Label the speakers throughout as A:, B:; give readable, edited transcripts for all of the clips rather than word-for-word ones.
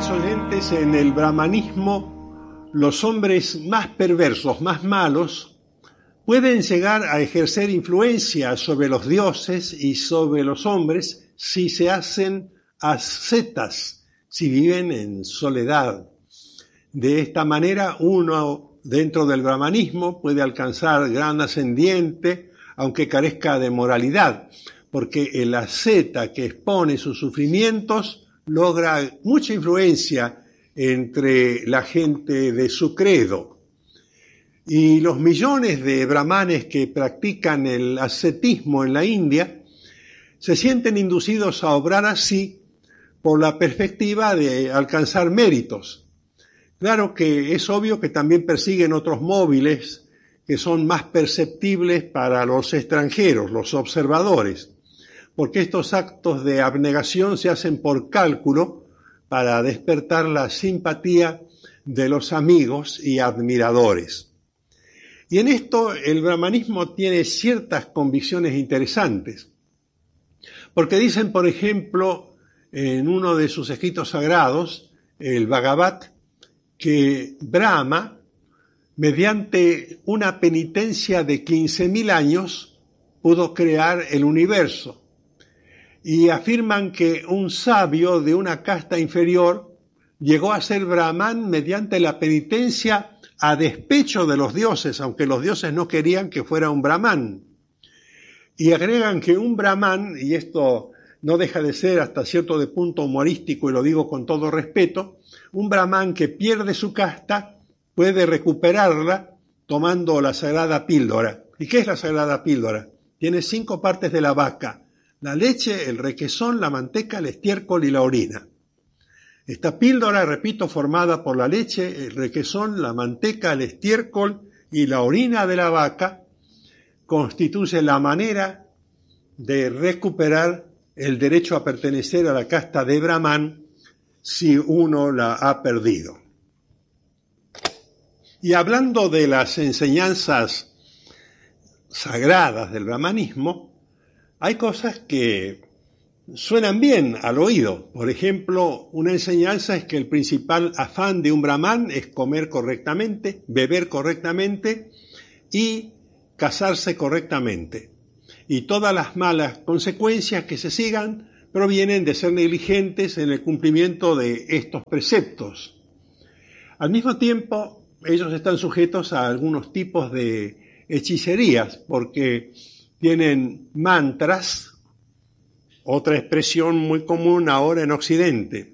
A: Estimados oyentes, en el brahmanismo, los hombres más perversos, más malos, pueden llegar a ejercer influencia sobre los dioses y sobre los hombres si se hacen ascetas, si viven en soledad. De esta manera, uno dentro del brahmanismo puede alcanzar gran ascendiente, aunque carezca de moralidad, porque el asceta que expone sus sufrimientos logra mucha influencia entre la gente de su credo. Y los millones de brahmanes que practican el ascetismo en la India se sienten inducidos a obrar así por la perspectiva de alcanzar méritos. Claro que es obvio que también persiguen otros móviles que son más perceptibles para los extranjeros, los observadores, porque estos actos de abnegación se hacen por cálculo para despertar la simpatía de los amigos y admiradores. Y en esto el brahmanismo tiene ciertas convicciones interesantes, porque dicen, por ejemplo, en uno de sus escritos sagrados, el Bhagavad, que Brahma, mediante una penitencia de 15.000 años, pudo crear el universo. Y afirman que un sabio de una casta inferior llegó a ser brahman mediante la penitencia a despecho de los dioses, aunque los dioses no querían que fuera un brahman. Y agregan que un brahman, y esto no deja de ser hasta cierto de punto humorístico, y lo digo con todo respeto, un brahman que pierde su casta puede recuperarla tomando la sagrada píldora. ¿Y qué es la sagrada píldora? Tiene 5 partes de la vaca: la leche, el requesón, la manteca, el estiércol y la orina. Esta píldora, repito, formada por la leche, el requesón, la manteca, el estiércol y la orina de la vaca, constituye la manera de recuperar el derecho a pertenecer a la casta de Brahman si uno la ha perdido. Y hablando de las enseñanzas sagradas del brahmanismo, hay cosas que suenan bien al oído. Por ejemplo, una enseñanza es que el principal afán de un brahman es comer correctamente, beber correctamente y casarse correctamente. Y todas las malas consecuencias que se sigan provienen de ser negligentes en el cumplimiento de estos preceptos. Al mismo tiempo, ellos están sujetos a algunos tipos de hechicerías, porque tienen mantras, otra expresión muy común ahora en Occidente,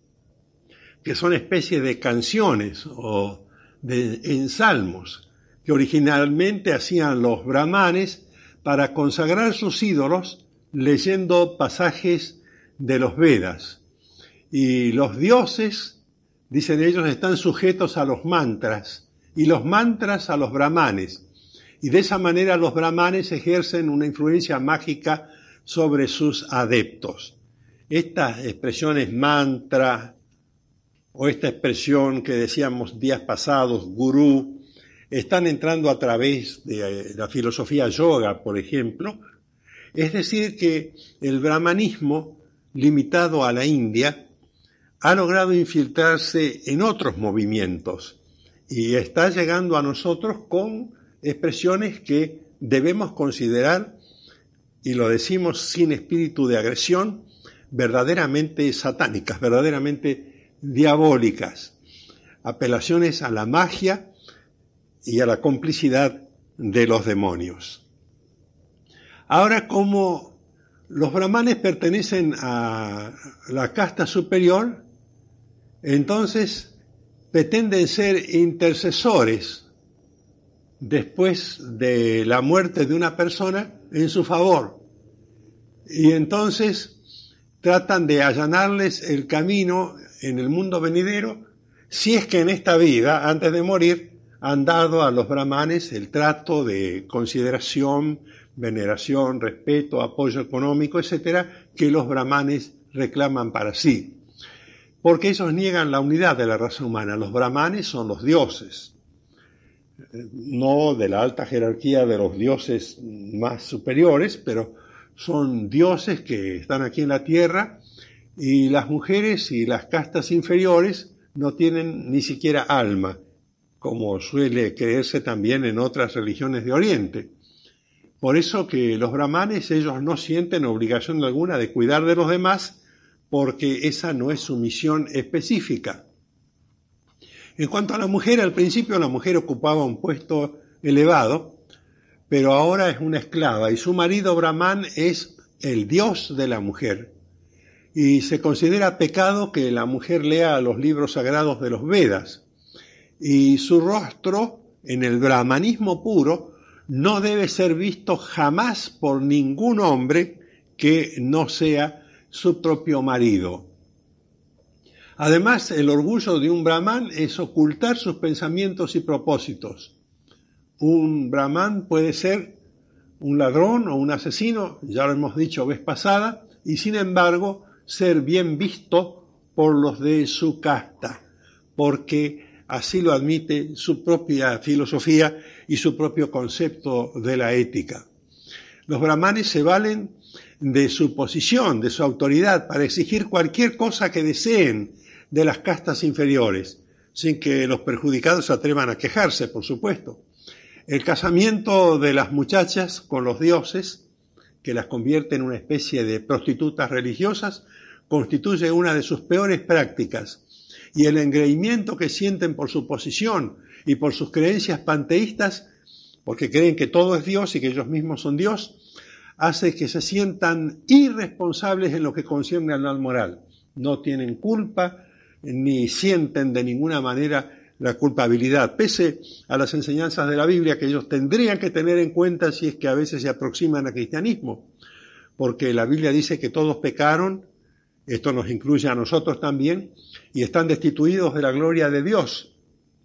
A: que son especies de canciones o de ensalmos que originalmente hacían los brahmanes para consagrar sus ídolos leyendo pasajes de los Vedas. Y los dioses, dicen ellos, están sujetos a los mantras y los mantras a los brahmanes. Y de esa manera los brahmanes ejercen una influencia mágica sobre sus adeptos. Estas expresiones mantra o esta expresión que decíamos días pasados, gurú, están entrando a través de la filosofía yoga, por ejemplo. Es decir, que el brahmanismo, limitado a la India, ha logrado infiltrarse en otros movimientos y está llegando a nosotros con expresiones que debemos considerar, y lo decimos sin espíritu de agresión, verdaderamente satánicas, verdaderamente diabólicas, apelaciones a la magia y a la complicidad de los demonios. Ahora, como los brahmanes pertenecen a la casta superior, entonces pretenden ser intercesores después de la muerte de una persona en su favor. Y entonces tratan de allanarles el camino en el mundo venidero, si es que en esta vida, antes de morir, han dado a los brahmanes el trato de consideración, veneración, respeto, apoyo económico, etcétera, que los brahmanes reclaman para sí. Porque ellos niegan la unidad de la raza humana. Los brahmanes son los dioses, no de la alta jerarquía de los dioses más superiores, pero son dioses que están aquí en la tierra y las mujeres y las castas inferiores no tienen ni siquiera alma, como suele creerse también en otras religiones de Oriente. Por eso que los brahmanes, ellos no sienten obligación alguna de cuidar de los demás, porque esa no es su misión específica. En cuanto a la mujer, al principio la mujer ocupaba un puesto elevado, pero ahora es una esclava y su marido Brahman es el dios de la mujer. Y se considera pecado que la mujer lea los libros sagrados de los Vedas. Y su rostro, en el brahmanismo puro, no debe ser visto jamás por ningún hombre que no sea su propio marido. Además, el orgullo de un brahman es ocultar sus pensamientos y propósitos. Un brahman puede ser un ladrón o un asesino, ya lo hemos dicho vez pasada, y sin embargo ser bien visto por los de su casta, porque así lo admite su propia filosofía y su propio concepto de la ética. Los brahmanes se valen de su posición, de su autoridad, para exigir cualquier cosa que deseen de las castas inferiores, sin que los perjudicados se atrevan a quejarse, por supuesto. El casamiento de las muchachas con los dioses, que las convierte en una especie de prostitutas religiosas, constituye una de sus peores prácticas, y el engreimiento que sienten por su posición y por sus creencias panteístas, porque creen que todo es Dios y que ellos mismos son Dios, hace que se sientan irresponsables en lo que concierne al mal moral. No tienen culpa ni sienten de ninguna manera la culpabilidad, pese a las enseñanzas de la Biblia que ellos tendrían que tener en cuenta si es que a veces se aproximan al cristianismo, porque la Biblia dice que todos pecaron, esto nos incluye a nosotros también, y están destituidos de la gloria de Dios,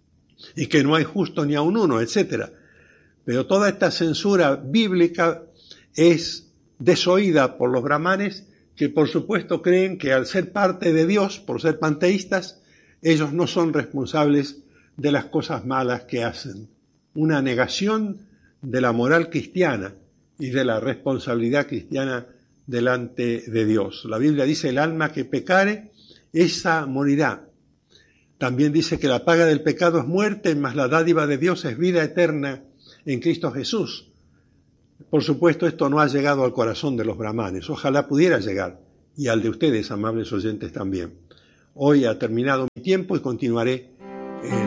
A: y que no hay justo ni aun uno, etc. Pero toda esta censura bíblica es desoída por los brahmanes, que por supuesto creen que al ser parte de Dios, por ser panteístas, ellos no son responsables de las cosas malas que hacen. Una negación de la moral cristiana y de la responsabilidad cristiana delante de Dios. La Biblia dice: el alma que pecare, esa morirá. También dice que la paga del pecado es muerte, mas la dádiva de Dios es vida eterna en Cristo Jesús. Por supuesto, esto no ha llegado al corazón de los brahmanes. Ojalá pudiera llegar, y al de ustedes, amables oyentes, también. Hoy ha terminado mi tiempo y continuaré